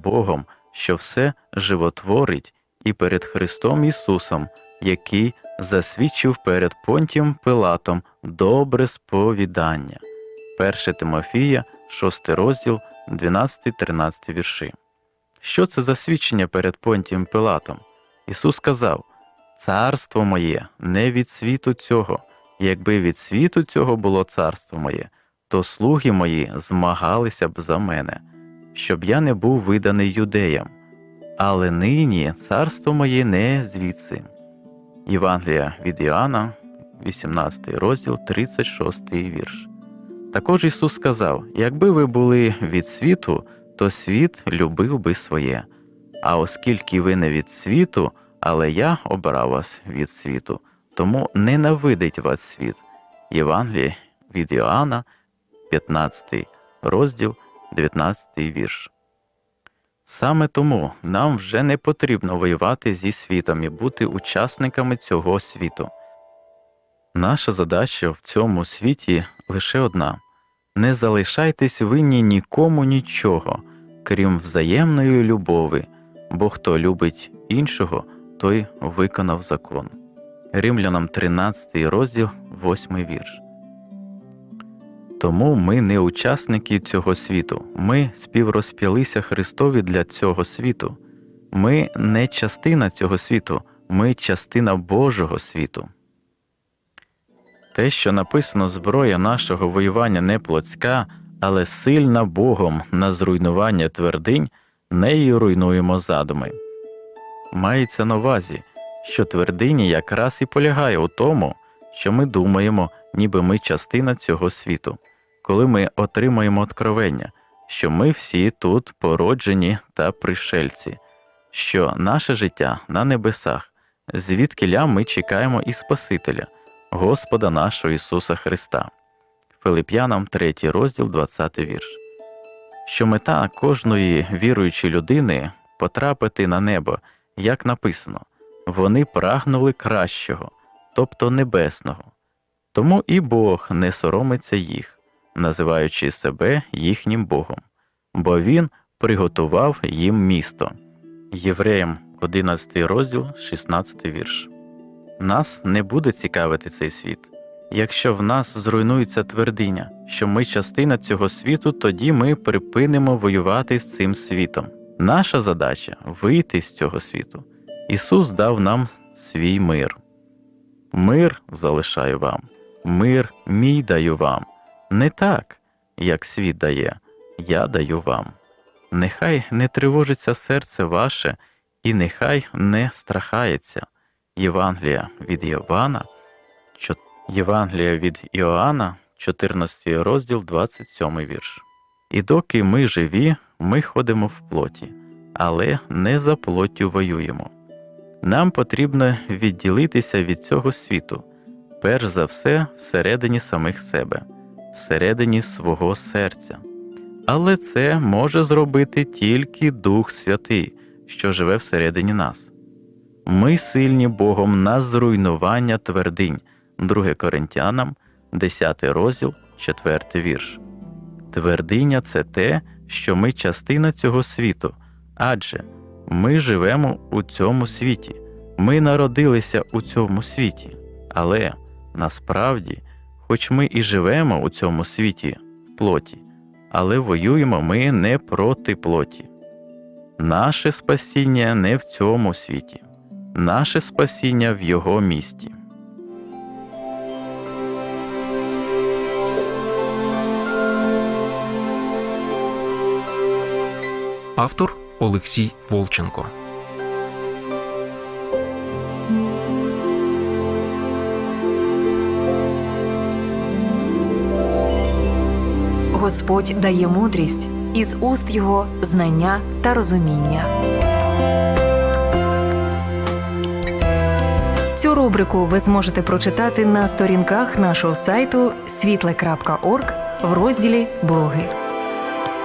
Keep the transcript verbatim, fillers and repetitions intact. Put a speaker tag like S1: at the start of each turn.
S1: Богом, що все животворить, і перед Христом Ісусом, який засвідчив перед Понтієм Пилатом добре сповідання. перше Тимофія, шостий розділ, дванадцятий-тринадцятий вірші. Що це за свідчення перед Понтієм Пилатом? Ісус сказав: «Царство моє не від світу цього. Якби від світу цього було царство моє, то слуги мої змагалися б за мене, щоб я не був виданий юдеям. Але нині царство моє не звідси». Євангелія від Іоанна, вісімнадцятий розділ, тридцять шостий вірш. Також Ісус сказав: «Якби ви були від світу, то світ любив би своє. А оскільки ви не від світу, але я обрав вас від світу, тому ненавидить вас світ». Євангелія від Іоанна, п'ятнадцятий розділ, дев'ятнадцятий вірш. Саме тому нам вже не потрібно воювати зі світом і бути учасниками цього світу. Наша задача в цьому світі лише одна – не залишайтесь винні нікому нічого, крім взаємної любові, бо хто любить іншого, той виконав закон. Римлянам тринадцятий розділ, восьмий вірш. Тому ми не учасники цього світу, ми співрозп'ялися Христові для цього світу. Ми не частина цього світу, ми частина Божого світу. Те, що написано: «Зброя нашого воювання не плотська, але сильна Богом на зруйнування твердинь, нею руйнуємо задуми». Мається на увазі, що твердиня якраз і полягає у тому, що ми думаємо, ніби ми частина цього світу, коли ми отримаємо откровення, що ми всі тут породжені та пришельці, що наше життя на небесах, звідкіля ми чекаємо і Спасителя, Господа нашого Ісуса Христа. Филип'янам третій розділ, двадцятий вірш. Що мета кожної віруючої людини – потрапити на небо, як написано: «Вони прагнули кращого», тобто небесного. Тому і Бог не соромиться їх, називаючи себе їхнім Богом, бо Він приготував їм місто. Євреям одинадцятий розділ, шістнадцятий вірш. Нас не буде цікавити цей світ. Якщо в нас зруйнується твердиня, що ми частина цього світу, тоді ми припинимо воювати з цим світом. Наша задача – вийти з цього світу. Ісус дав нам свій мир. «Мир залишаю вам, мир мій даю вам. Не так, як світ дає, я даю вам. Нехай не тривожиться серце ваше, і нехай не страхається». Євангелія від Іоанна, Євангелія від Іоанна, чотирнадцятий розділ, двадцять сьомий вірш. «І доки ми живі, ми ходимо в плоті, але не за плоттю воюємо. Нам потрібно відділитися від цього світу, перш за все всередині самих себе, всередині свого серця. Але це може зробити тільки Дух Святий, що живе всередині нас. Ми сильні Богом на зруйнування твердинь». друге Коринтянам, десятий розділ, четвертий вірш. Твердиня – це те, що ми частина цього світу, адже ми живемо у цьому світі, ми народилися у цьому світі. Але, насправді, хоч ми і живемо у цьому світі в плоті, але воюємо ми не проти плоті. Наше спасіння не в цьому світі. Наше спасіння в Його місті.
S2: Автор Олексій Волченко.
S3: Господь дає мудрість, із уст Його знання та розуміння. Цю рубрику ви зможете прочитати на сторінках нашого сайту світле крапка орг в розділі «Блоги».